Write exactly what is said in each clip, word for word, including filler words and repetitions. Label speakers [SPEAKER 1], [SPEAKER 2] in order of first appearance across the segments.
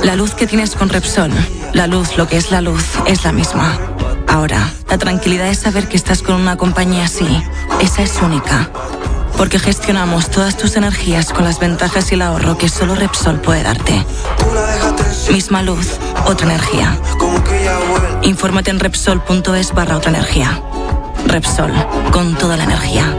[SPEAKER 1] La luz que tienes con Repsol, la luz, lo que es la luz, es la misma. Ahora, la tranquilidad es saber que estás con una compañía así. Esa es única. Porque gestionamos todas tus energías con las ventajas y el ahorro que solo Repsol puede darte. Misma luz, otra energía. Infórmate en Repsol.es barra otra energía. Repsol, con toda la energía.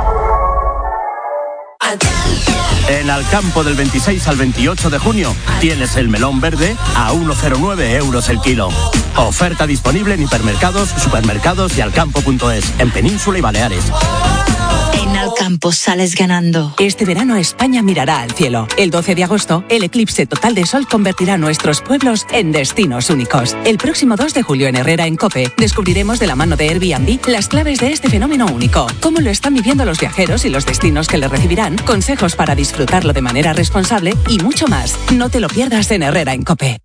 [SPEAKER 2] En Alcampo del veintiséis al veintiocho de junio tienes el melón verde a uno coma cero nueve euros el kilo. Oferta disponible en hipermercados, supermercados y alcampo punto es, en Península y Baleares.
[SPEAKER 3] En Alcampo sales ganando.
[SPEAKER 4] Este verano España mirará al cielo. El doce de agosto, el eclipse total de sol convertirá nuestros pueblos en destinos únicos. El próximo dos de julio en Herrera, en COPE, descubriremos de la mano de Airbnb las claves de este fenómeno único. Cómo lo están viviendo los viajeros y los destinos que les recibirán, consejos para disfrutarlo de manera responsable y mucho más. No te lo pierdas en Herrera, en COPE.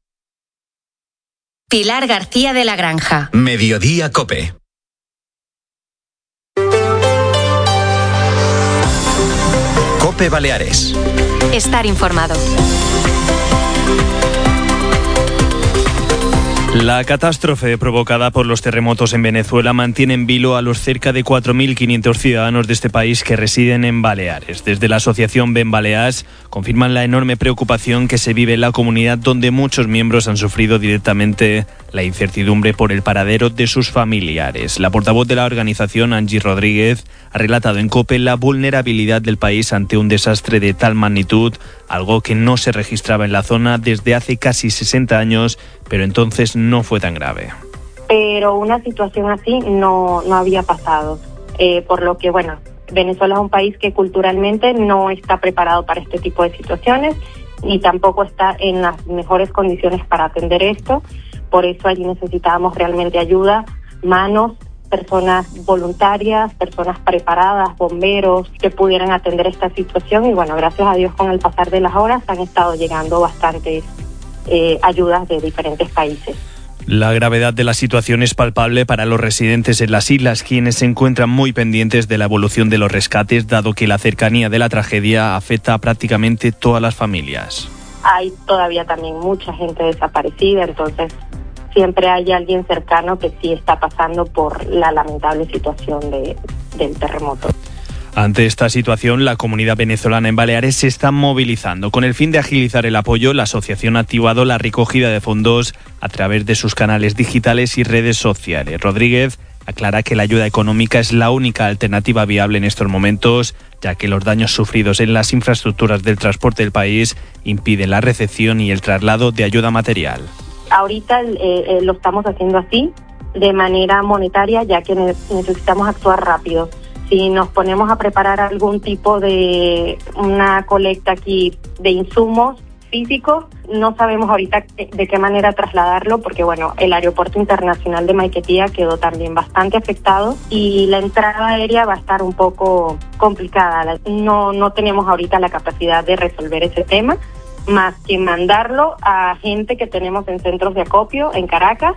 [SPEAKER 5] Pilar García de la Granja.
[SPEAKER 6] Mediodía COPE. COPE Baleares.
[SPEAKER 5] Estar informado.
[SPEAKER 7] La catástrofe provocada por los terremotos en Venezuela mantiene en vilo a los cerca de cuatro mil quinientos ciudadanos de este país que residen en Baleares. Desde la asociación Ben Balears confirman la enorme preocupación que se vive en la comunidad, donde muchos miembros han sufrido directamente la incertidumbre por el paradero de sus familiares. La portavoz de la organización, Angie Rodríguez, ha relatado en COPE la vulnerabilidad del país ante un desastre de tal magnitud, algo que no se registraba en la zona desde hace casi sesenta años, pero entonces no fue tan grave.
[SPEAKER 8] Pero una situación así no, no había pasado, eh, por lo que, bueno, Venezuela es un país que culturalmente no está preparado para este tipo de situaciones, ni tampoco está en las mejores condiciones para atender esto. Por eso allí necesitábamos realmente ayuda, manos, personas voluntarias, personas preparadas, bomberos que pudieran atender esta situación. Y bueno, gracias a Dios, con el pasar de las horas han estado llegando bastantes eh, ayudas de diferentes países.
[SPEAKER 7] La gravedad de la situación es palpable para los residentes en las islas, quienes se encuentran muy pendientes de la evolución de los rescates, dado que la cercanía de la tragedia afecta a prácticamente todas las familias.
[SPEAKER 8] Hay todavía también mucha gente desaparecida, entonces siempre hay alguien cercano que sí está pasando por la lamentable situación de, del terremoto.
[SPEAKER 7] Ante esta situación, la comunidad venezolana en Baleares se está movilizando. Con el fin de agilizar el apoyo, la asociación ha activado la recogida de fondos a través de sus canales digitales y redes sociales. Rodríguez aclara que la ayuda económica es la única alternativa viable en estos momentos, ya que los daños sufridos en las infraestructuras del transporte del país impiden la recepción y el traslado de ayuda material.
[SPEAKER 8] Ahorita eh, eh, lo estamos haciendo así, de manera monetaria, ya que necesitamos actuar rápido. Si nos ponemos a preparar algún tipo de una colecta aquí de insumos físicos, no sabemos ahorita de qué manera trasladarlo, porque bueno, el aeropuerto internacional de Maiquetía quedó también bastante afectado y la entrada aérea va a estar un poco complicada. No, no tenemos ahorita la capacidad de resolver ese tema, más que mandarlo a gente que tenemos en centros de acopio en Caracas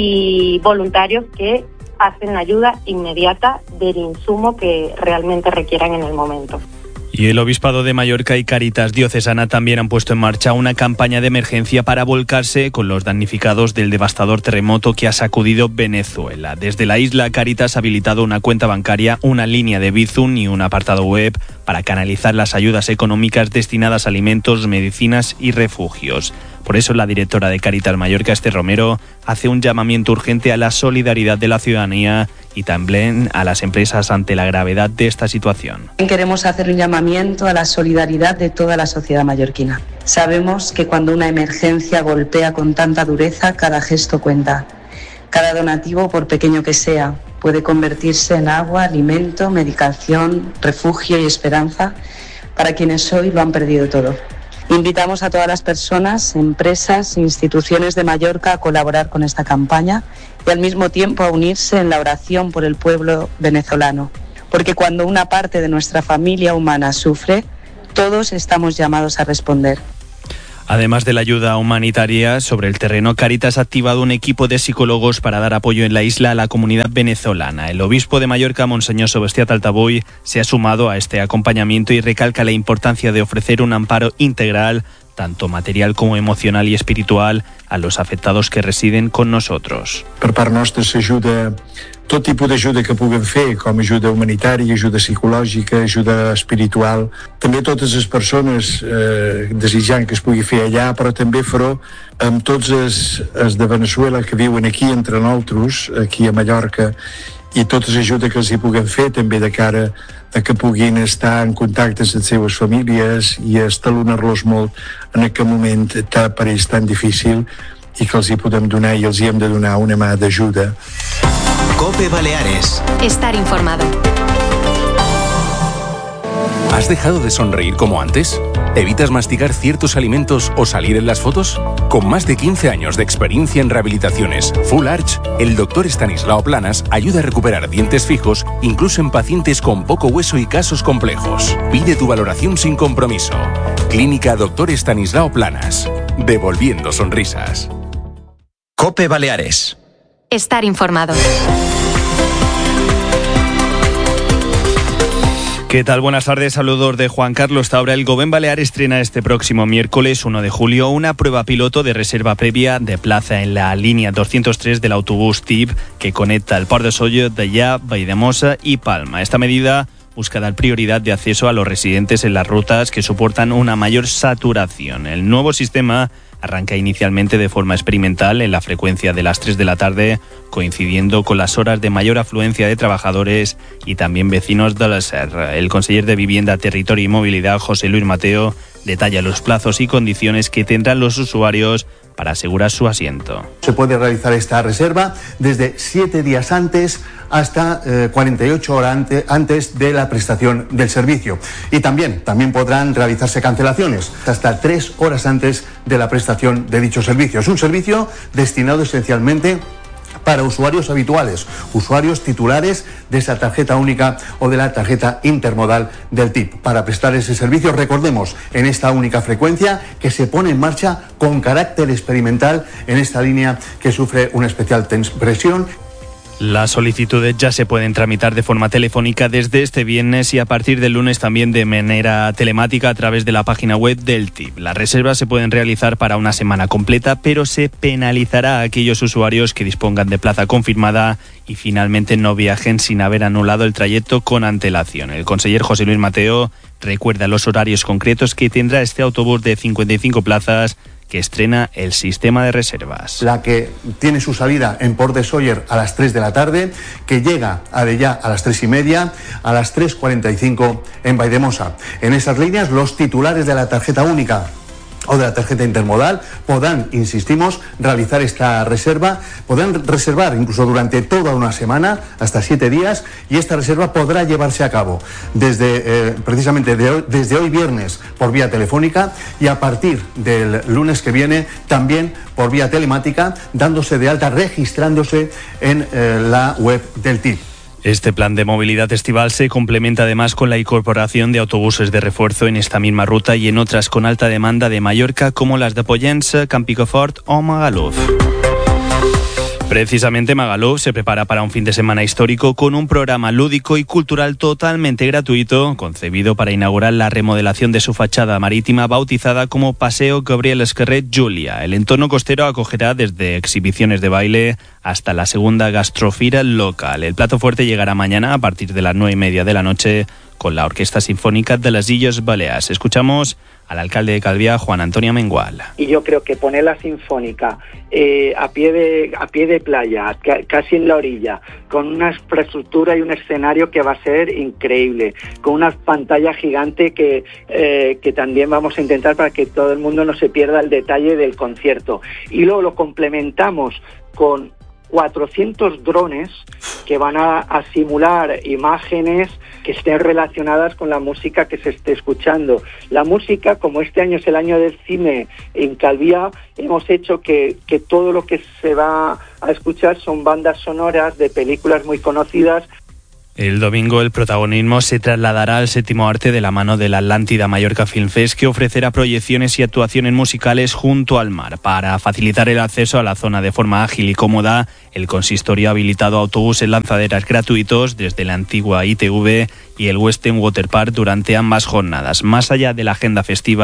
[SPEAKER 8] y voluntarios que hacen la ayuda inmediata del insumo que realmente requieran en el momento.
[SPEAKER 7] Y el Obispado de Mallorca y Cáritas Diocesana también han puesto en marcha una campaña de emergencia para volcarse con los damnificados del devastador terremoto que ha sacudido Venezuela. Desde la isla, Cáritas ha habilitado una cuenta bancaria, una línea de Bizum y un apartado web para canalizar las ayudas económicas destinadas a alimentos, medicinas y refugios. Por eso la directora de Cáritas Mallorca, Esther Romero, hace un llamamiento urgente a la solidaridad de la ciudadanía y también a las empresas ante la gravedad de esta situación.
[SPEAKER 9] Queremos hacer un llamamiento a la solidaridad de toda la sociedad mallorquina. Sabemos que cuando una emergencia golpea con tanta dureza, cada gesto cuenta. Cada donativo, por pequeño que sea, puede convertirse en agua, alimento, medicación, refugio y esperanza para quienes hoy lo han perdido todo. Invitamos a todas las personas, empresas, instituciones de Mallorca a colaborar con esta campaña y al mismo tiempo a unirse en la oración por el pueblo venezolano. Porque cuando una parte de nuestra familia humana sufre, todos estamos llamados a responder.
[SPEAKER 7] Además de la ayuda humanitaria, sobre el terreno, Cáritas ha activado un equipo de psicólogos para dar apoyo en la isla a la comunidad venezolana. El obispo de Mallorca, Monseñor Sebastián Taltabuy, se ha sumado a este acompañamiento y recalca la importancia de ofrecer un amparo integral tanto material como emocional y espiritual, a los afectados que residen con nosotros.
[SPEAKER 10] Per part nostra s'ajuda, tot tipus d'ajuda que puguem fer, com ajuda humanitària, ajuda psicològica, ajuda espiritual. També totes les persones eh, desitjant que es pugui fer allà, però també farò amb tots els, els de Veneçuela que viuen aquí entre nosaltres, aquí a Mallorca, i totes les ajudes que els hi puguem fer també de cara a que puguin estar en contacte amb les seves famílies i estalonir-los molt en aquest moment per ells tan difícil i que els hi podem donar i els hi hem de donar una mà d'ajuda.
[SPEAKER 6] COPE Baleares.
[SPEAKER 5] Estar informado.
[SPEAKER 11] ¿Has dejado de sonreír como antes? ¿Evitas masticar ciertos alimentos o salir en las fotos? Con más de quince años de experiencia en rehabilitaciones Full Arch, el doctor Estanislao Planas ayuda a recuperar dientes fijos, incluso en pacientes con poco hueso y casos complejos. Pide tu valoración sin compromiso. Clínica Doctor Estanislao Planas. Devolviendo sonrisas.
[SPEAKER 6] COPE Baleares.
[SPEAKER 5] Estar informado.
[SPEAKER 7] ¿Qué tal? Buenas tardes, saludos de Juan Carlos Taura. El Gobierno Balear estrena este próximo miércoles uno de julio una prueba piloto de reserva previa de plaza en la línea doscientos tres del autobús T I B que conecta el Port de Sóller, Deià, Valldemossa y Palma. Esta medida busca dar prioridad de acceso a los residentes en las rutas que soportan una mayor saturación. El nuevo sistema arranca inicialmente de forma experimental en la frecuencia de las tres de la tarde, coincidiendo con las horas de mayor afluencia de trabajadores y también vecinos de la Serra. El conseller de Vivienda, Territorio y Movilidad, José Luis Mateo, detalla los plazos y condiciones que tendrán los usuarios para asegurar su asiento.
[SPEAKER 12] Se puede realizar esta reserva desde siete días antes hasta eh, cuarenta y ocho horas ante, antes de la prestación del servicio. Y también, también podrán realizarse cancelaciones hasta tres horas antes de la prestación de dicho servicio. Es un servicio destinado esencialmente para usuarios habituales, usuarios titulares de esa tarjeta única o de la tarjeta intermodal del T I P. Para prestar ese servicio, recordemos, en esta única frecuencia que se pone en marcha con carácter experimental en esta línea que sufre una especial presión.
[SPEAKER 7] Las solicitudes ya se pueden tramitar de forma telefónica desde este viernes y a partir del lunes también de manera telemática a través de la página web del T I B. Las reservas se pueden realizar para una semana completa, pero se penalizará a aquellos usuarios que dispongan de plaza confirmada y finalmente no viajen sin haber anulado el trayecto con antelación. El conseller José Luis Mateo recuerda los horarios concretos que tendrá este autobús de cincuenta y cinco plazas que estrena el sistema de reservas.
[SPEAKER 12] La que tiene su salida en Port de Sóller a las tres de la tarde, que llega a Deià a las tres y media, a las tres cuarenta y cinco en Valldemossa. En esas líneas, los titulares de la tarjeta única o de la tarjeta intermodal podrán, insistimos, realizar esta reserva, podrán reservar incluso durante toda una semana, hasta siete días, y esta reserva podrá llevarse a cabo desde eh, precisamente de hoy, desde hoy viernes por vía telefónica y a partir del lunes que viene también por vía telemática, dándose de alta, registrándose en eh, la web del T I B.
[SPEAKER 7] Este plan de movilidad estival se complementa además con la incorporación de autobuses de refuerzo en esta misma ruta y en otras con alta demanda de Mallorca como las de Pollença, Campicofort o Magaluf. Precisamente Magaluf se prepara para un fin de semana histórico con un programa lúdico y cultural totalmente gratuito, concebido para inaugurar la remodelación de su fachada marítima bautizada como Paseo Gabriel Esquerret Júlia. El entorno costero acogerá desde exhibiciones de baile hasta la segunda gastrofira local. El plato fuerte llegará mañana a partir de las nueve y media de la noche con la Orquesta Sinfónica de las Illes Balears. Escuchamos al alcalde de Calviá, Juan Antonio Mengual.
[SPEAKER 13] Y yo creo que poner la Sinfónica eh, a pie de a pie de playa, ca- casi en la orilla, con una infraestructura y un escenario que va a ser increíble, con una pantalla gigante que, eh, que también vamos a intentar para que todo el mundo no se pierda el detalle del concierto. Y luego lo complementamos con cuatrocientos drones que van a, a simular imágenes que estén relacionadas con la música que se esté escuchando. La música, como este año es el año del cine en Calviá, hemos hecho que, que todo lo que se va a escuchar son bandas sonoras de películas muy conocidas.
[SPEAKER 7] El domingo el protagonismo se trasladará al séptimo arte de la mano de la Atlántida Mallorca Film Fest, que ofrecerá proyecciones y actuaciones musicales junto al mar. Para facilitar el acceso a la zona de forma ágil y cómoda, el consistorio ha habilitado autobuses lanzaderas gratuitos desde la antigua I T V y el Western Water Park durante ambas jornadas. Más allá de la agenda festiva,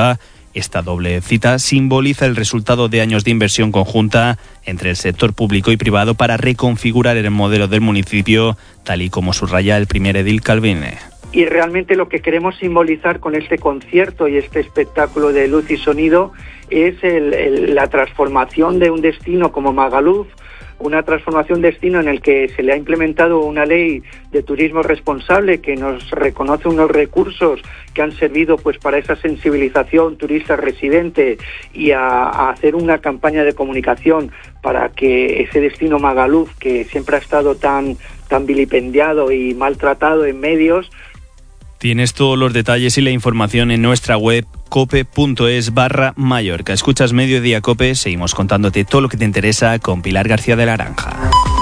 [SPEAKER 7] Esta doble cita simboliza el resultado de años de inversión conjunta entre el sector público y privado para reconfigurar el modelo del municipio, tal y como subraya el primer edil Calvine.
[SPEAKER 13] Y realmente lo que queremos simbolizar con este concierto y este espectáculo de luz y sonido es el, el, la transformación de un destino como Magaluf, una transformación de destino en el que se le ha implementado una ley de turismo responsable que nos reconoce unos recursos que han servido pues para esa sensibilización turista residente y a, a hacer una campaña de comunicación para que ese destino Magaluf, que siempre ha estado tan, tan vilipendiado y maltratado en medios.
[SPEAKER 7] Tienes todos los detalles y la información en nuestra web cope.es barra Mallorca. Escuchas Mediodía Cope, seguimos contándote todo lo que te interesa con Pilar García de la Granja.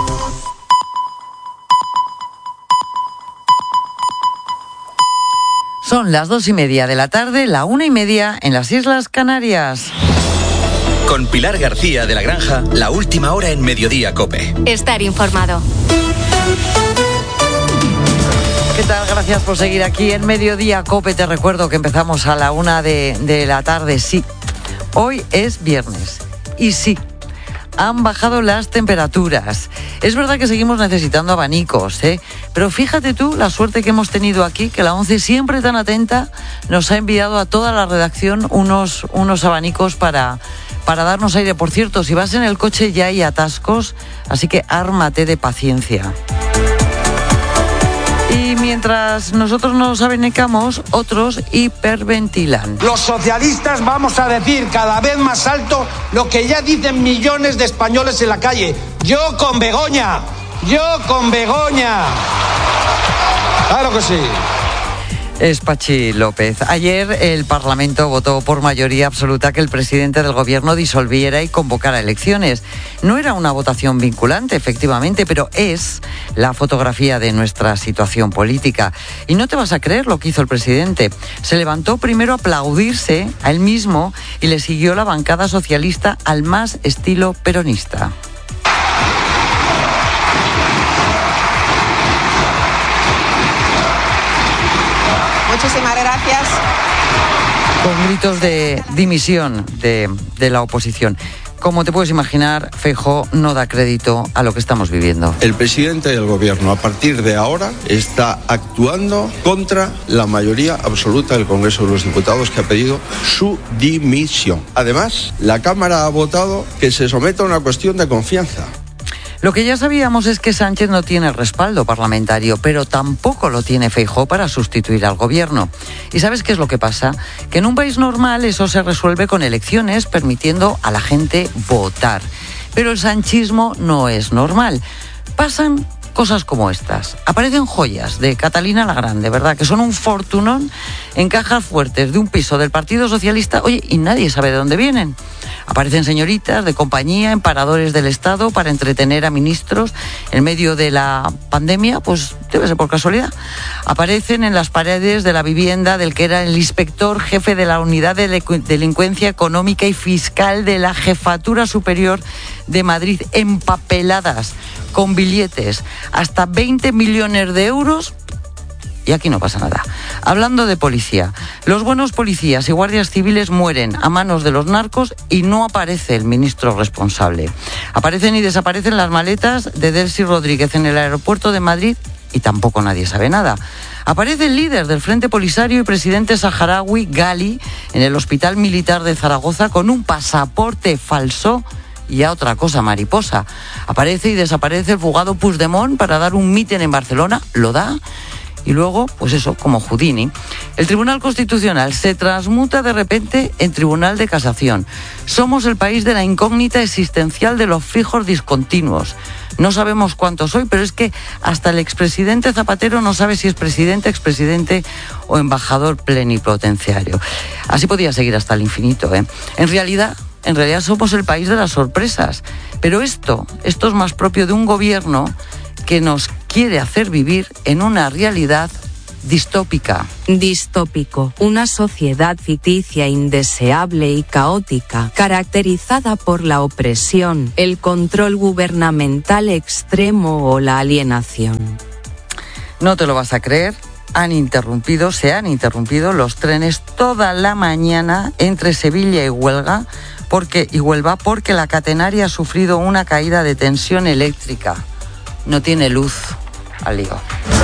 [SPEAKER 14] Son las dos y media de la tarde, la una y media en las Islas Canarias.
[SPEAKER 6] Con Pilar García de la Granja, la última hora en Mediodía Cope.
[SPEAKER 5] Estar informado.
[SPEAKER 14] ¿Qué tal? Gracias por seguir aquí en Mediodía Cope. Te recuerdo que empezamos a la una de, de la tarde. Sí, hoy es viernes. Y sí, han bajado las temperaturas. Es verdad que seguimos necesitando abanicos, ¿eh? Pero fíjate tú la suerte que hemos tenido aquí, que la ONCE, siempre tan atenta, nos ha enviado a toda la redacción unos, unos abanicos para, para darnos aire. Por cierto, si vas en el coche ya hay atascos, así que ármate de paciencia. Y mientras nosotros nos abanicamos, otros hiperventilan.
[SPEAKER 15] Los socialistas vamos a decir cada vez más alto lo que ya dicen millones de españoles en la calle. Yo con Begoña, yo con Begoña. Claro que sí.
[SPEAKER 14] Es Pachi López. Ayer el Parlamento votó por mayoría absoluta que el presidente del Gobierno disolviera y convocara elecciones. No era una votación vinculante, efectivamente, pero es la fotografía de nuestra situación política. Y no te vas a creer lo que hizo el presidente. Se levantó primero a aplaudirse a él mismo y le siguió la bancada socialista al más estilo peronista.
[SPEAKER 16] Muchísimas gracias.
[SPEAKER 14] Con gritos de dimisión de, de la oposición. Como te puedes imaginar, Feijóo no da crédito a lo que estamos viviendo.
[SPEAKER 17] El presidente del gobierno, a partir de ahora, está actuando contra la mayoría absoluta del Congreso de los Diputados, que ha pedido su dimisión. Además, la Cámara ha votado que se someta a una cuestión de confianza.
[SPEAKER 14] Lo que ya sabíamos es que Sánchez no tiene respaldo parlamentario, pero tampoco lo tiene Feijóo para sustituir al gobierno. ¿Y sabes qué es lo que pasa? Que en un país normal eso se resuelve con elecciones, permitiendo a la gente votar. Pero el sanchismo no es normal. Pasan cosas como estas. Aparecen joyas de Catalina la Grande, ¿verdad? Que son un fortunón en cajas fuertes de un piso del Partido Socialista, oye, y nadie sabe de dónde vienen. Aparecen señoritas de compañía en paradores del Estado para entretener a ministros en medio de la pandemia, pues debe ser por casualidad. Aparecen en las paredes de la vivienda del que era el inspector jefe de la Unidad de Delincuencia Económica y Fiscal de la Jefatura Superior de Madrid, empapeladas con billetes hasta veinte millones de euros. Y aquí no pasa nada. Hablando de policía, los buenos policías y guardias civiles mueren a manos de los narcos y no aparece el ministro responsable. Aparecen y desaparecen las maletas de Delcy Rodríguez en el aeropuerto de Madrid y tampoco nadie sabe nada. Aparece el líder del Frente Polisario y presidente saharaui, Gali, en el Hospital Militar de Zaragoza con un pasaporte falso y a otra cosa mariposa. Aparece y desaparece el fugado Puigdemont para dar un mitin en Barcelona, lo da. Y luego, pues eso, como Houdini, el Tribunal Constitucional se transmuta de repente en Tribunal de Casación. Somos el país de la incógnita existencial de los fijos discontinuos. No sabemos cuántos soy, pero es que hasta el expresidente Zapatero no sabe si es presidente, expresidente o embajador plenipotenciario. Así podía seguir hasta el infinito, ¿eh? En realidad, en realidad somos el país de las sorpresas. Pero esto, esto es más propio de un gobierno que nos quiere hacer vivir en una realidad distópica.
[SPEAKER 18] Distópico, una sociedad ficticia, indeseable y caótica, caracterizada por la opresión, el control gubernamental extremo o la alienación.
[SPEAKER 14] No te lo vas a creer, han interrumpido, se han interrumpido los trenes toda la mañana entre Sevilla y Huelva, porque, y Huelva, porque la catenaria ha sufrido una caída de tensión eléctrica. No tiene luz. Al lío.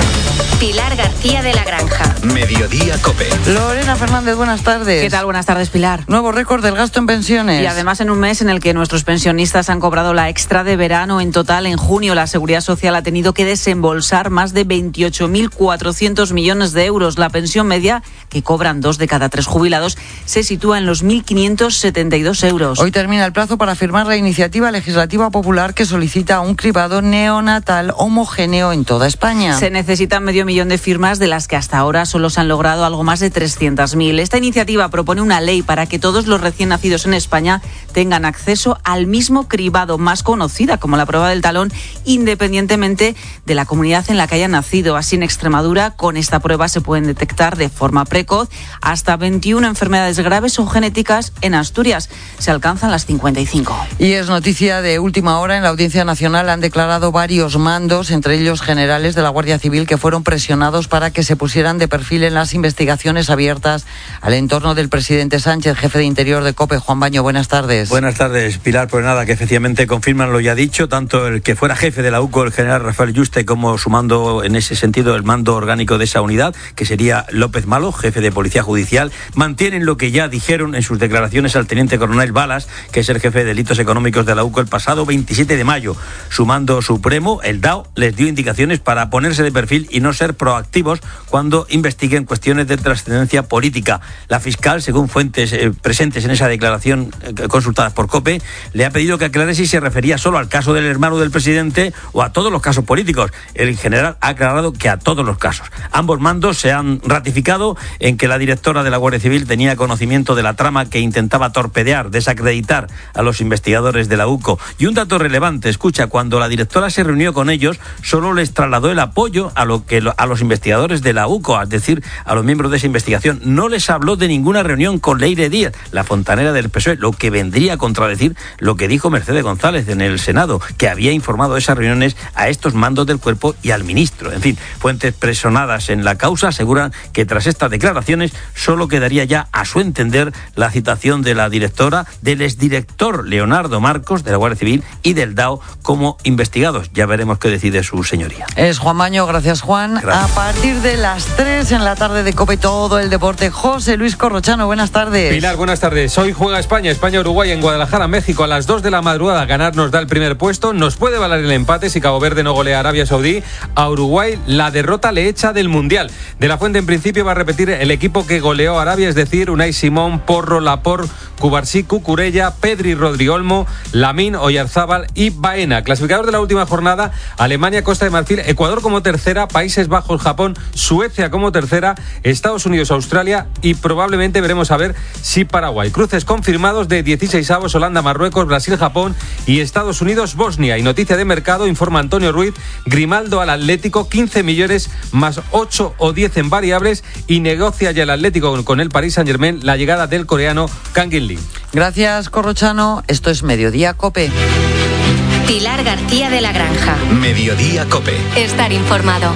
[SPEAKER 5] Pilar García de la Granja.
[SPEAKER 6] Mediodía COPE.
[SPEAKER 14] Lorena Fernández, buenas tardes.
[SPEAKER 19] ¿Qué tal? Buenas tardes, Pilar.
[SPEAKER 14] Nuevo récord del gasto en pensiones.
[SPEAKER 19] Y además en un mes en el que nuestros pensionistas han cobrado la extra de verano. En total, en junio, la Seguridad Social ha tenido que desembolsar más de veintiocho mil cuatrocientos millones de euros. La pensión media, que cobran dos de cada tres jubilados, se sitúa en los mil quinientos setenta y dos euros.
[SPEAKER 14] Hoy termina el plazo para firmar la iniciativa legislativa popular que solicita un cribado neonatal homogéneo en toda España.
[SPEAKER 19] Se necesitan medio millón de firmas, de las que hasta ahora solo se han logrado algo más de trescientas mil. Esta iniciativa propone una ley para que todos los recién nacidos en España tengan acceso al mismo cribado, más conocida como la prueba del talón, independientemente de la comunidad en la que hayan nacido. Así, en Extremadura, con esta prueba se pueden detectar de forma precoz hasta veintiuna enfermedades graves o genéticas. En Asturias se alcanzan las cincuenta y cinco.
[SPEAKER 14] Y es noticia de última hora. En la Audiencia Nacional han declarado varios mandos, entre ellos generales de la Guardia Civil, que fueron presionados para que se pusieran de perfil en las investigaciones abiertas al entorno del presidente Sánchez. Jefe de Interior de COPE, Juan Baño, buenas tardes.
[SPEAKER 20] Buenas tardes, Pilar. Pues nada, que efectivamente confirman lo ya dicho, tanto el que fuera jefe de la U C O, el general Rafael Yuste, como sumando en ese sentido el mando orgánico de esa unidad, que sería López Malo, jefe de Policía Judicial, mantienen lo que ya dijeron en sus declaraciones al teniente coronel Balas, que es el jefe de delitos económicos de la U C O, el pasado veintisiete de mayo. Su mando supremo, el D A O, les dio indicaciones para ponerse de perfil y no ser proactivos cuando investiguen cuestiones de trascendencia política. La fiscal, según fuentes eh, presentes en esa declaración eh, consultadas por COPE, le ha pedido que aclare si se refería solo al caso del hermano del presidente o a todos los casos políticos. El general ha aclarado que a todos los casos. Ambos mandos se han ratificado en que la directora de la Guardia Civil tenía conocimiento de la trama que intentaba torpedear, desacreditar a los investigadores de la U C O. Y un dato relevante, escucha, cuando la directora se reunió con ellos, solo les trasladó el apoyo a lo que a los investigadores de la U C O, es decir, a los miembros de esa investigación. No les habló de ninguna reunión con Leire Díaz, la fontanera del P S O E, lo que vendría a contradecir lo que dijo Mercedes González en el Senado, que había informado de esas reuniones a estos mandos del cuerpo y al ministro. En fin, fuentes presionadas en la causa aseguran que tras estas declaraciones solo quedaría ya, a su entender, la citación de la directora, del exdirector Leonardo Marcos de la Guardia Civil y del D A O como investigados. Ya veremos qué decide su señoría.
[SPEAKER 14] Es Juan Maño, gracias Juan. Gracias. A partir de las tres en la tarde de COPE, todo el deporte. José Luis Corrochano, buenas tardes.
[SPEAKER 21] Pilar, buenas tardes. Hoy juega España, España-Uruguay en Guadalajara, México, a las dos de la madrugada. Ganar nos da el primer puesto, nos puede valer el empate si Cabo Verde no golea a Arabia Saudí. A Uruguay la derrota le echa del Mundial. De la Fuente en principio va a repetir el equipo que goleó a Arabia, es decir, Unai Simón, Porro, Laporte, Cubarsí, Cucurella, Pedri, Rodri Olmo, Lamín, Oyarzábal y Baena. Clasificador de la última jornada: Alemania, Costa de Marfil, Ecuador como tercera, Países Bajos, Japón, Suecia como tercera, Estados Unidos, Australia y probablemente veremos a ver si Paraguay. Cruces confirmados de dieciseisavos: Holanda, Marruecos, Brasil, Japón y Estados Unidos, Bosnia. Y noticia de mercado, informa Antonio Ruiz: Grimaldo al Atlético, quince millones más ocho o diez en variables, y negocia ya el Atlético con el Paris Saint-Germain la llegada del coreano Kang In-lee.
[SPEAKER 14] Gracias, Corrochano. Esto es Mediodía COPE.
[SPEAKER 5] Pilar García de la Granja.
[SPEAKER 6] Mediodía COPE.
[SPEAKER 5] Estar informado.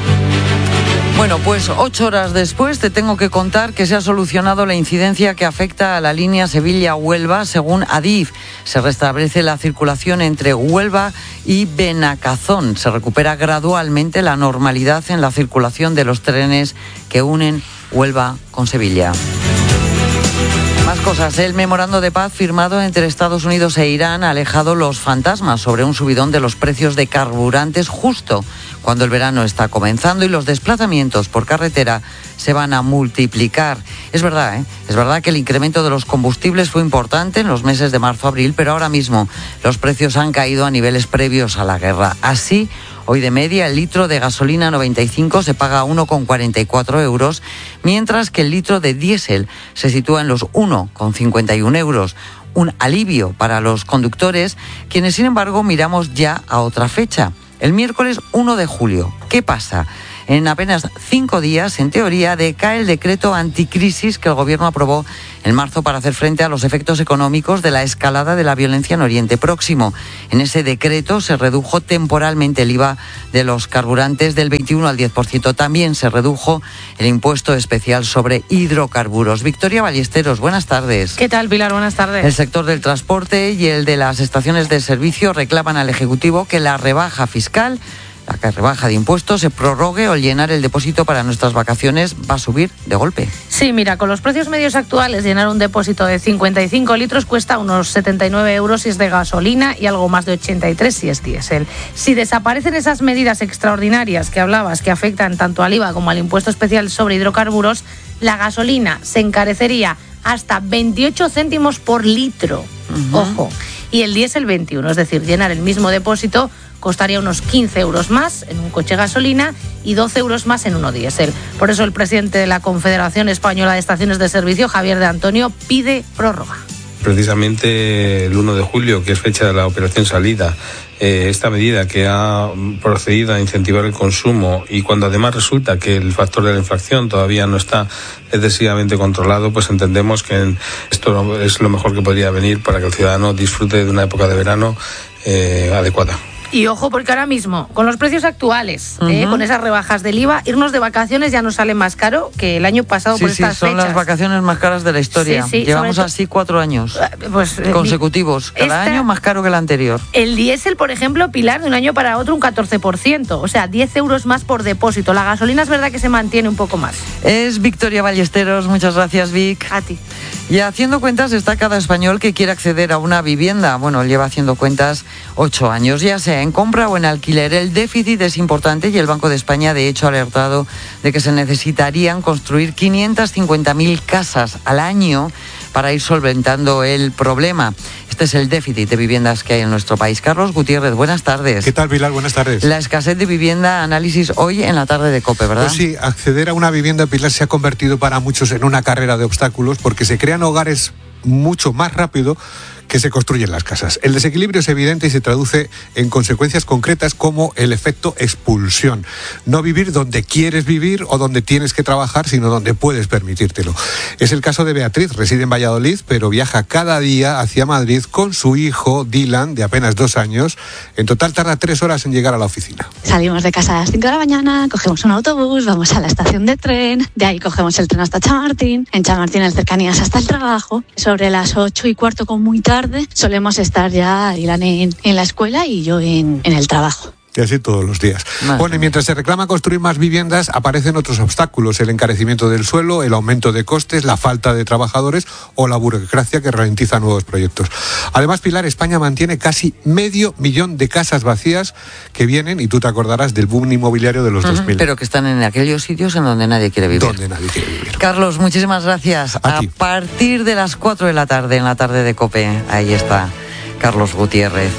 [SPEAKER 14] Bueno, pues ocho horas después te tengo que contar que se ha solucionado la incidencia que afecta a la línea Sevilla-Huelva. Según Adif, se restablece la circulación entre Huelva y Benacazón. Se recupera gradualmente la normalidad en la circulación de los trenes que unen Huelva con Sevilla. Más cosas. El memorando de paz firmado entre Estados Unidos e Irán ha alejado los fantasmas sobre un subidón de los precios de carburantes justo cuando el verano está comenzando y los desplazamientos por carretera se van a multiplicar. Es verdad, ¿eh? Es verdad que el incremento de los combustibles fue importante en los meses de marzo-abril, pero ahora mismo los precios han caído a niveles previos a la guerra. Así, hoy de media el litro de gasolina noventa y cinco se paga a uno con cuarenta y cuatro euros, mientras que el litro de diésel se sitúa en los uno con cincuenta y uno euros. Un alivio para los conductores, quienes sin embargo miramos ya a otra fecha. El miércoles uno de julio. ¿Qué pasa? En apenas cinco días, en teoría, decae el decreto anticrisis que el Gobierno aprobó en marzo para hacer frente a los efectos económicos de la escalada de la violencia en Oriente Próximo. En ese decreto se redujo temporalmente el I V A de los carburantes del veintiuno al diez por ciento. También se redujo el impuesto especial sobre hidrocarburos. Victoria Ballesteros, buenas tardes.
[SPEAKER 1] ¿Qué tal, Pilar? Buenas tardes.
[SPEAKER 14] El sector del transporte y el de las estaciones de servicio reclaman al Ejecutivo que la rebaja fiscal, la rebaja de impuestos, se prorrogue o llenar el depósito para nuestras vacaciones va a subir de golpe.
[SPEAKER 1] Sí, mira, con los precios medios actuales, llenar un depósito de cincuenta y cinco litros cuesta unos setenta y nueve euros si es de gasolina y algo más de ochenta y tres si es diésel. Si desaparecen esas medidas extraordinarias que hablabas, que afectan tanto al I V A como al impuesto especial sobre hidrocarburos, la gasolina se encarecería hasta veintiocho céntimos por litro. Uh-huh. Ojo. Y el diésel veintiuno, es decir, llenar el mismo depósito costaría unos quince euros más en un coche gasolina y doce euros más en uno diésel. Por eso el presidente de la Confederación Española de Estaciones de Servicio, Javier de Antonio, pide prórroga.
[SPEAKER 22] Precisamente el uno de julio, que es fecha de la operación salida, eh, esta medida que ha procedido a incentivar el consumo y cuando además resulta que el factor de la inflación todavía no está excesivamente controlado, pues entendemos que esto es lo mejor que podría venir para que el ciudadano disfrute de una época de verano eh, adecuada.
[SPEAKER 1] Y ojo, porque ahora mismo, con los precios actuales, uh-huh. eh, con esas rebajas del I V A, irnos de vacaciones ya nos sale más caro que el año pasado
[SPEAKER 14] sí,
[SPEAKER 1] por
[SPEAKER 14] sí,
[SPEAKER 1] estas
[SPEAKER 14] son
[SPEAKER 1] fechas.
[SPEAKER 14] Las vacaciones más caras de la historia.
[SPEAKER 1] Sí, sí,
[SPEAKER 14] llevamos así cuatro años
[SPEAKER 1] pues, eh,
[SPEAKER 14] consecutivos. Cada esta, año más caro que el anterior.
[SPEAKER 1] El diésel, por ejemplo, Pilar, de un año para otro un catorce por ciento. O sea, diez euros más por depósito. La gasolina es verdad que se mantiene un poco más.
[SPEAKER 14] Es Victoria Ballesteros. Muchas gracias, Vic.
[SPEAKER 1] A ti.
[SPEAKER 14] Y haciendo cuentas está cada español que quiere acceder a una vivienda. Bueno, lleva haciendo cuentas ocho años, ya sea en compra o en alquiler. El déficit es importante y el Banco de España, de hecho, ha alertado de que se necesitarían construir quinientas cincuenta mil casas al año para ir solventando el problema. Este es el déficit de viviendas que hay en nuestro país. Carlos Gutiérrez, buenas tardes.
[SPEAKER 23] ¿Qué tal, Pilar? Buenas tardes.
[SPEAKER 14] La escasez de vivienda, análisis hoy en la tarde de COPE, ¿verdad?
[SPEAKER 23] Pues sí, acceder a una vivienda, Pilar, se ha convertido para muchos en una carrera de obstáculos porque se crean hogares mucho más rápido que se construyen las casas. El desequilibrio es evidente y se traduce en consecuencias concretas como el efecto expulsión. No vivir donde quieres vivir o donde tienes que trabajar, sino donde puedes permitírtelo. Es el caso de Beatriz, reside en Valladolid, pero viaja cada día hacia Madrid con su hijo, Dylan, de apenas dos años. En total tarda tres horas en llegar a la oficina.
[SPEAKER 24] Salimos de casa a las cinco de la mañana, cogemos un autobús, vamos a la estación de tren, de ahí cogemos el tren hasta Chamartín, en Chamartín en cercanías hasta el trabajo. Sobre las ocho y cuarto, con muy tarde, solemos estar ya Dylan en, en la escuela y yo en, en el trabajo.
[SPEAKER 23] Y así todos los días. Más bueno, y mientras se reclama construir más viviendas, aparecen otros obstáculos: el encarecimiento del suelo, el aumento de costes, la falta de trabajadores o la burocracia que ralentiza nuevos proyectos. Además, Pilar, España mantiene casi medio millón de casas vacías que vienen, y tú te acordarás, del boom inmobiliario de los uh-huh, dos mil.
[SPEAKER 14] Pero que están en aquellos sitios en donde nadie quiere vivir.
[SPEAKER 23] Donde nadie quiere vivir.
[SPEAKER 14] Carlos, muchísimas gracias. A, a partir de las cuatro de la tarde, en la tarde de COPE, ahí está Carlos Gutiérrez.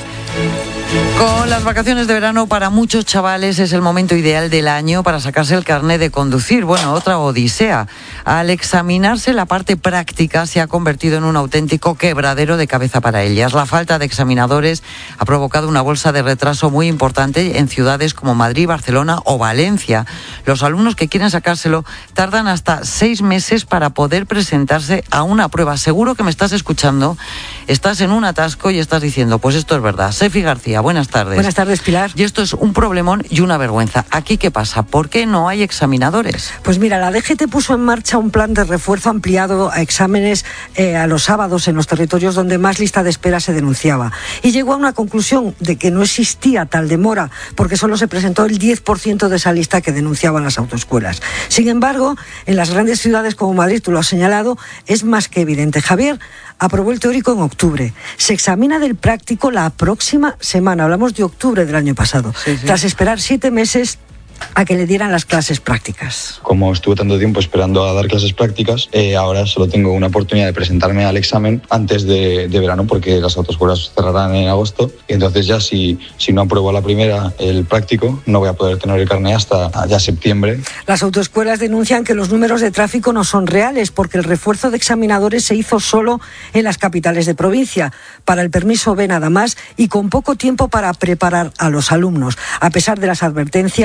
[SPEAKER 14] Con las vacaciones de verano, para muchos chavales es el momento ideal del año para sacarse el carnet de conducir. Bueno, otra odisea. Al examinarse, la parte práctica se ha convertido en un auténtico quebradero de cabeza para ellas. La falta de examinadores ha provocado una bolsa de retraso muy importante en ciudades como Madrid, Barcelona o Valencia. Los alumnos que quieren sacárselo tardan hasta seis meses para poder presentarse a una prueba. Seguro que me estás escuchando, estás en un atasco y estás diciendo, pues esto es verdad. Sefi García, buenas tardes.
[SPEAKER 25] Buenas tardes, Pilar.
[SPEAKER 14] Y esto es un problemón y una vergüenza. ¿Aquí qué pasa? ¿Por qué no hay examinadores?
[SPEAKER 25] Pues mira, la D G T puso en marcha un plan de refuerzo ampliado a exámenes eh, a los sábados en los territorios donde más lista de espera se denunciaba. Y llegó a una conclusión de que no existía tal demora porque solo se presentó el diez por ciento de esa lista que denunciaban las autoescuelas. Sin embargo, en las grandes ciudades como Madrid, tú lo has señalado, es más que evidente. Javier aprobó el teórico en octubre. Se examina del práctico la próxima semana. Hablamos de octubre del año pasado. Sí, sí. Tras esperar siete meses a que le dieran las clases prácticas.
[SPEAKER 26] Como estuve tanto tiempo esperando a dar clases prácticas, eh, ahora solo tengo una oportunidad de presentarme al examen antes de, de verano, porque las autoescuelas cerrarán en agosto. Y entonces ya si, si no apruebo a la primera el práctico, no voy a poder tener el carnet hasta ya septiembre.
[SPEAKER 25] Las autoescuelas denuncian que los números de tráfico no son reales, porque el refuerzo de examinadores se hizo solo en las capitales de provincia. Para el permiso B nada más y con poco tiempo para preparar a los alumnos. A pesar de las advertencias,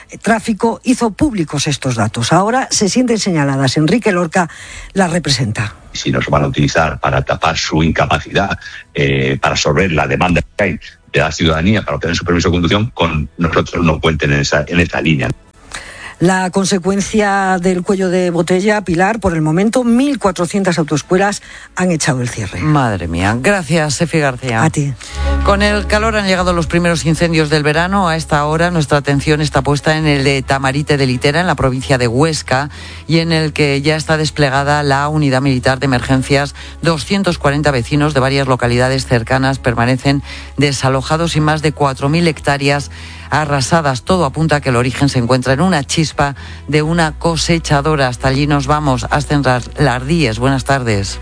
[SPEAKER 25] Tráfico hizo públicos estos datos. Ahora se sienten señaladas. Enrique Lorca las representa.
[SPEAKER 2] Si nos van a utilizar para tapar su incapacidad, eh, para absorber la demanda que hay de la ciudadanía para obtener su permiso de conducción, con nosotros no cuenten en esa, en esa línea.
[SPEAKER 25] La consecuencia del cuello de botella, Pilar, por el momento, mil cuatrocientas autoescuelas han echado el cierre.
[SPEAKER 14] Madre mía. Gracias, Efi García.
[SPEAKER 25] A ti.
[SPEAKER 14] Con el calor han llegado los primeros incendios del verano. A esta hora nuestra atención está puesta en el de Tamarite de Litera, en la provincia de Huesca, y en el que ya está desplegada la unidad militar de emergencias. doscientos cuarenta vecinos de varias localidades cercanas permanecen desalojados y más de cuatro mil hectáreas arrasadas. Todo apunta a que el origen se encuentra en una chispa de una cosechadora. Hasta allí nos vamos. Hasta Lardíes. Buenas tardes.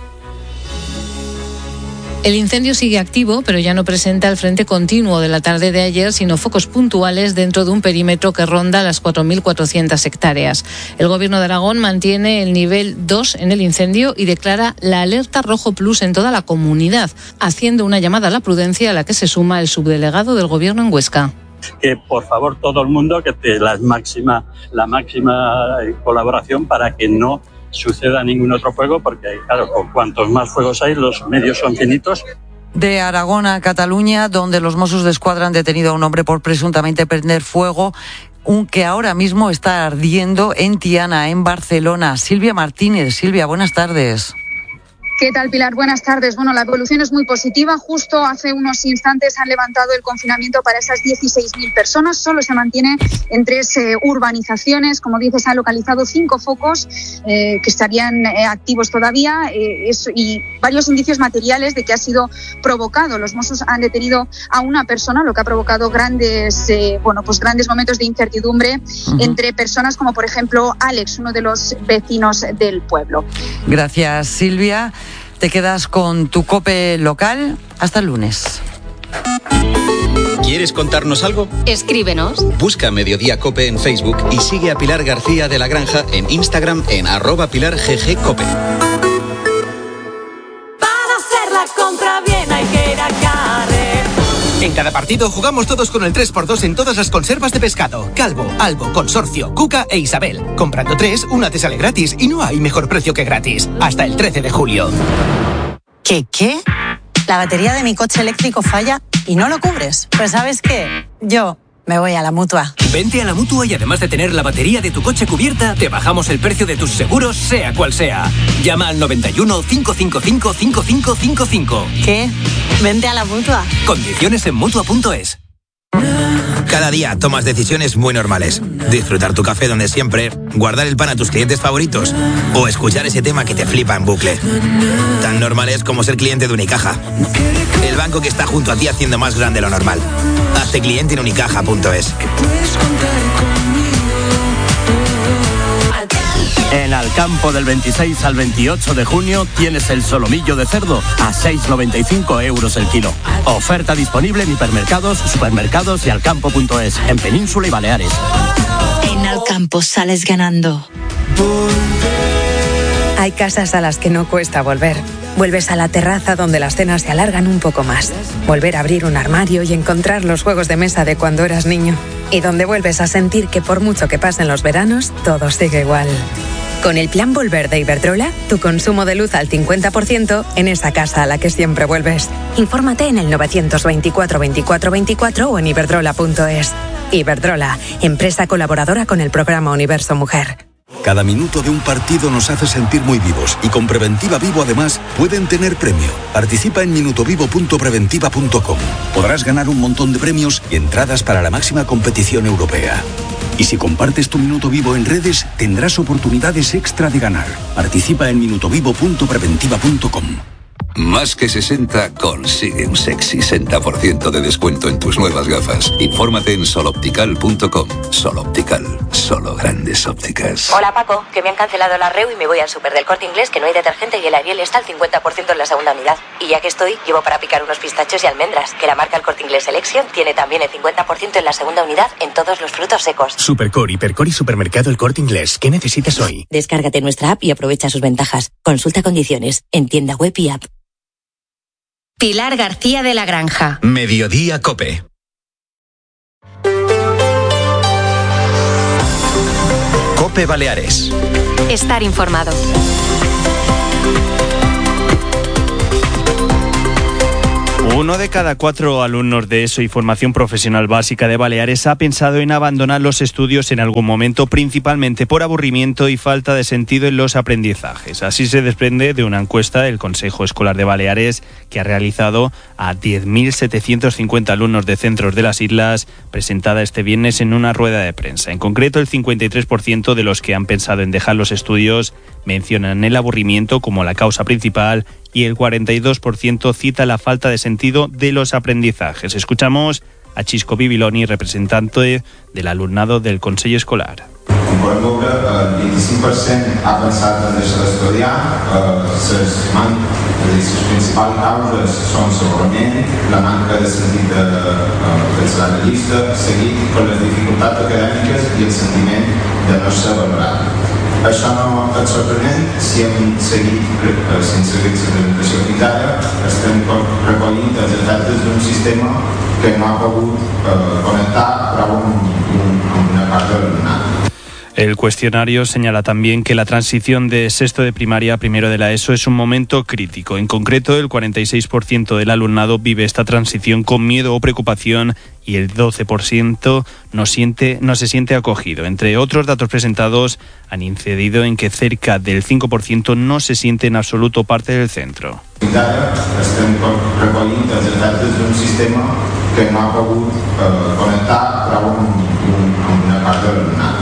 [SPEAKER 3] El incendio sigue activo, pero ya no presenta el frente continuo de la tarde de ayer, sino focos puntuales dentro de un perímetro que ronda las cuatro mil cuatrocientas hectáreas. El Gobierno de Aragón mantiene el nivel dos en el incendio y declara la alerta rojo plus en toda la comunidad, haciendo una llamada a la prudencia a la que se suma el subdelegado del Gobierno en Huesca.
[SPEAKER 4] Que por favor todo el mundo que te la máxima la máxima colaboración para que no suceda ningún otro fuego, porque claro, con cuantos más fuegos hay, los medios son finitos.
[SPEAKER 14] De Aragón a Cataluña, donde los Mossos d'Esquadra han detenido a un hombre por presuntamente prender fuego, un que ahora mismo está ardiendo en Tiana, en Barcelona. Silvia Martínez. Silvia, buenas tardes.
[SPEAKER 8] ¿Qué tal, Pilar? Buenas tardes. Bueno, la evolución es muy positiva. Justo hace unos instantes han levantado el confinamiento para esas dieciséis mil personas. Solo se mantiene en tres eh, urbanizaciones. Como dices, se han localizado cinco focos eh, que estarían eh, activos todavía eh, eso, y varios indicios materiales de que ha sido provocado. Los Mossos han detenido a una persona, lo que ha provocado grandes, eh, bueno, pues grandes momentos de incertidumbre uh-huh. entre personas como, por ejemplo, Alex, uno de los vecinos del pueblo.
[SPEAKER 14] Gracias, Silvia. Te quedas con tu COPE local hasta el lunes.
[SPEAKER 6] ¿Quieres contarnos algo?
[SPEAKER 5] Escríbenos.
[SPEAKER 6] Busca Mediodía Cope en Facebook y sigue a Pilar García de la Granja en Instagram en arroba Pilar G G Cope.
[SPEAKER 9] Para hacer la compra bien hay que ir a Carrer.
[SPEAKER 10] En cada partido jugamos todos con el tres por dos en todas las conservas de pescado. Calvo, Albo, Consorcio, Cuca e Isabel. Comprando tres, una te sale gratis y no hay mejor precio que gratis. Hasta el trece de julio.
[SPEAKER 27] ¿Qué qué? La batería de mi coche eléctrico falla y no lo cubres. Pues ¿sabes qué? Yo me voy a la Mutua.
[SPEAKER 28] Vente a la Mutua y además de tener la batería de tu coche cubierta, te bajamos el precio de tus seguros, sea cual sea. Llama al noventa y uno, cinco cinco cinco, cinco cinco cinco cinco.
[SPEAKER 27] ¿Qué? Vente a la Mutua.
[SPEAKER 28] Condiciones en Mutua punto es.
[SPEAKER 29] Cada día tomas decisiones muy normales. Disfrutar tu café donde siempre, guardar el pan a tus clientes favoritos o escuchar ese tema que te flipa en bucle. Tan normales como ser cliente de Unicaja. El banco que está junto a ti haciendo más grande lo normal. Hazte cliente en unicaja punto es.
[SPEAKER 30] En Alcampo del veintiséis al veintiocho de junio tienes el solomillo de cerdo a seis con noventa y cinco euros el kilo. Oferta disponible en hipermercados, supermercados y alcampo punto es, en Península y Baleares.
[SPEAKER 31] En Alcampo sales ganando.
[SPEAKER 32] Hay casas a las que no cuesta volver. Vuelves a la terraza donde las cenas se alargan un poco más. Volver a abrir un armario y encontrar los juegos de mesa de cuando eras niño. Y donde vuelves a sentir que por mucho que pasen los veranos, todo sigue igual. Con el plan Volver de Iberdrola, tu consumo de luz al cincuenta por ciento en esa casa a la que siempre vuelves. Infórmate en el novecientos veinticuatro veinticuatro veinticuatro o en iberdrola punto es. Iberdrola, empresa colaboradora con el programa Universo Mujer.
[SPEAKER 33] Cada minuto de un partido nos hace sentir muy vivos y con Preventiva Vivo además pueden tener premio. Participa en minutovivo punto preventiva punto com. Podrás ganar un montón de premios y entradas para la máxima competición europea. Y si compartes tu Minuto Vivo en redes, tendrás oportunidades extra de ganar. Participa en minutovivo punto preventiva punto com.
[SPEAKER 34] Más que sesenta consigue un sexy sesenta por ciento de descuento en tus nuevas gafas. Infórmate en soloptical punto com. Sol Optical, solo grandes ópticas.
[SPEAKER 35] Hola Paco, que me han cancelado la R E U y me voy al súper del Corte Inglés, que no hay detergente y el Ariel está al cincuenta por ciento en la segunda unidad. Y ya que estoy, llevo para picar unos pistachos y almendras, que la marca El Corte Inglés Selection tiene también el cincuenta por ciento en la segunda unidad en todos los frutos secos.
[SPEAKER 36] Supercor, Hipercor y Supermercado El Corte Inglés. ¿Qué necesitas hoy?
[SPEAKER 35] Descárgate nuestra app y aprovecha sus ventajas. Consulta condiciones en tienda web y app.
[SPEAKER 5] Pilar García de la Granja.
[SPEAKER 6] Mediodía Cope. COPE Baleares.
[SPEAKER 5] Estar informado.
[SPEAKER 1] Uno de cada cuatro alumnos de ESO y formación profesional básica de Baleares ha pensado en abandonar los estudios en algún momento, principalmente por aburrimiento y falta de sentido en los aprendizajes. Así se desprende de una encuesta del Consejo Escolar de Baleares que ha realizado a diez mil setecientos cincuenta alumnos de centros de las islas, presentada este viernes en una rueda de prensa. En concreto, el cincuenta y tres por ciento de los que han pensado en dejar los estudios mencionan el aburrimiento como la causa principal y el cuarenta y dos por ciento cita la falta de sentido de los aprendizajes. Escuchamos a Xisco Bibiloni, representante del alumnado del Consell Escolar.
[SPEAKER 7] Com podem veure, el vint-i-cinc per cent ha pensat en deixar d'estudiar, les, man- les principals causes són l'avorriment, la manca de sentit de, de la llista, seguit per les dificultats acadèmiques i el sentiment de no ser valorat. Això no és sorprenent si hem seguit, si hem seguit la presentació fins ara, estem recollint els efectes d'un sistema que no ha pogut eh, connectar prou amb, amb una part de l'alumnat.
[SPEAKER 1] El cuestionario señala también que la transición de sexto de primaria a primero de la ESO es un momento crítico. En concreto, el cuarenta y seis por ciento del alumnado vive esta transición con miedo o preocupación y el doce por ciento no, siente, no se siente acogido. Entre otros datos presentados, han incidido en que cerca del cinco por ciento no se siente en absoluto parte del centro.
[SPEAKER 7] Fins ara estem recollint els efectes d'un sistema que no ha pogut eh, connectar prou amb, amb una part de l'alumnat.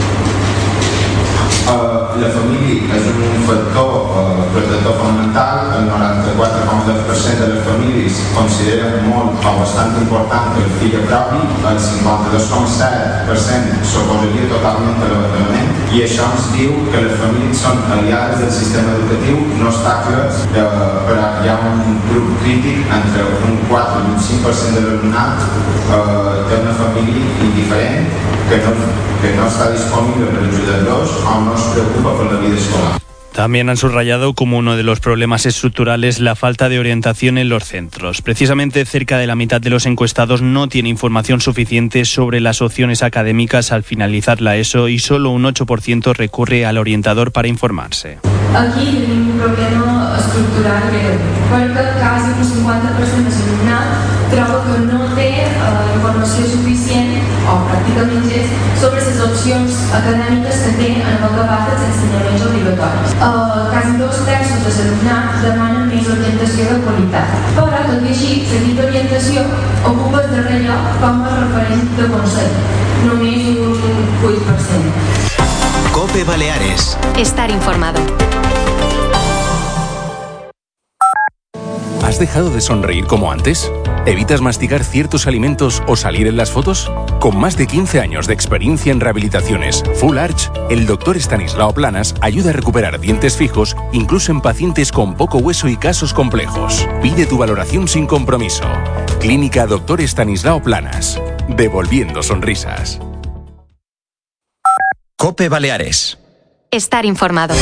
[SPEAKER 7] Uh, la família és un factor uh, protector fonamental. El noranta-quatre coma dos per cent de les famílies consideren molt o bastant important el fill propi, el cinquanta-dos coma set per cent s'oposaria totalment a l'abandonament, i això ens diu que les famílies són aliades del sistema educatiu, no obstacles, uh, però hi ha un grup crític entre un quatre i un cinc per cent de l'alumnat uh, té una família indiferent que no, que no está disponible para ayudarlos o no se preocupa por la vida escolar.
[SPEAKER 1] También han subrayado como uno de los problemas estructurales la falta de orientación en los centros. Precisamente cerca de la mitad de los encuestados no tiene información suficiente sobre las opciones académicas al finalizar la ESO y solo un ocho por ciento recurre al orientador para informarse.
[SPEAKER 11] Aquí tenim un problema estructural greu, perquè quasi un cinquanta per cent de l'alumnat troba que no té eh, informació suficient o pràcticament gens sobre les opcions acadèmiques que té en el que va dels ensenyaments obligatoris. Uh, quasi dos terços de l'alumnat demanen més orientació de qualitat. Però, tot i així, la dita orientació ocupa el darrer lloc com a referent de consell, només un vuit per cent.
[SPEAKER 6] COPE Baleares.
[SPEAKER 5] Estar informado.
[SPEAKER 12] ¿Has dejado de sonreír como antes? ¿Evitas masticar ciertos alimentos o salir en las fotos? Con más de quince años de experiencia en rehabilitaciones Full Arch, el doctor Estanislao Planas ayuda a recuperar dientes fijos incluso en pacientes con poco hueso y casos complejos. Pide tu valoración sin compromiso. Clínica doctor Estanislao Planas. Devolviendo sonrisas.
[SPEAKER 6] COPE Baleares.
[SPEAKER 5] Estar informado.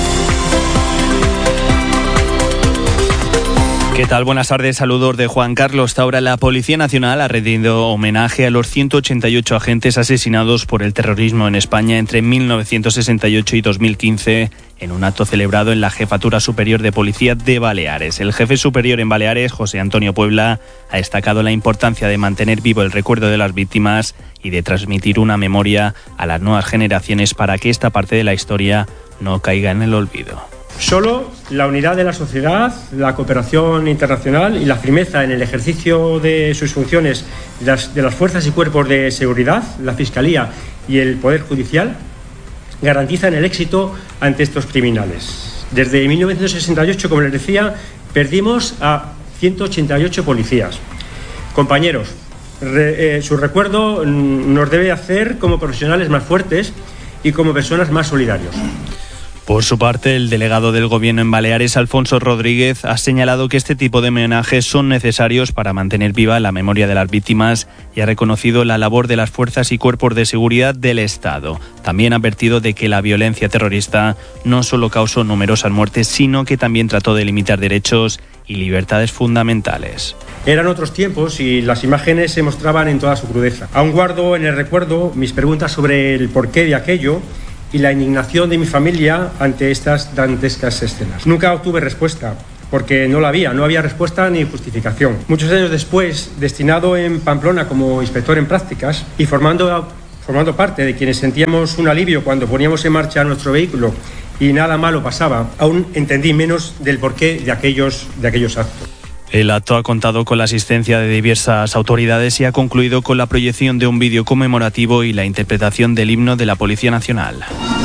[SPEAKER 1] ¿Qué tal? Buenas tardes, saludos de Juan Carlos Taura. La Policía Nacional ha rendido homenaje a los ciento ochenta y ocho agentes asesinados por el terrorismo en España entre mil novecientos sesenta y ocho y dos mil quince en un acto celebrado en la Jefatura Superior de Policía de Baleares. El jefe superior en Baleares, José Antonio Puebla, ha destacado la importancia de mantener vivo el recuerdo de las víctimas y de transmitir una memoria a las nuevas generaciones para que esta parte de la historia no caiga en el olvido.
[SPEAKER 13] Solo la unidad de la sociedad, la cooperación internacional y la firmeza en el ejercicio de sus funciones de las, de las fuerzas y cuerpos de seguridad, la Fiscalía y el Poder Judicial, garantizan el éxito ante estos criminales. Desde mil novecientos sesenta y ocho, como les decía, perdimos a ciento ochenta y ocho policías. Compañeros, re, eh, su recuerdo nos debe hacer como profesionales más fuertes y como personas más solidarios.
[SPEAKER 1] Por su parte, el delegado del Gobierno en Baleares, Alfonso Rodríguez, ha señalado que este tipo de homenajes son necesarios para mantener viva la memoria de las víctimas y ha reconocido la labor de las fuerzas y cuerpos de seguridad del Estado. También ha advertido de que la violencia terrorista no solo causó numerosas muertes, sino que también trató de limitar derechos y libertades fundamentales.
[SPEAKER 13] Eran otros tiempos y las imágenes se mostraban en toda su crudeza. Aún guardo en el recuerdo mis preguntas sobre el porqué de aquello y la indignación de mi familia ante estas dantescas escenas. Nunca obtuve respuesta, porque no la había, no había respuesta ni justificación. Muchos años después, destinado en Pamplona como inspector en prácticas y formando, formando parte de quienes sentíamos un alivio cuando poníamos en marcha nuestro vehículo y nada malo pasaba, aún entendí menos del porqué de aquellos, de aquellos actos.
[SPEAKER 1] El acto ha contado con la asistencia de diversas autoridades y ha concluido con la proyección de un vídeo conmemorativo y la interpretación del himno de la Policía Nacional.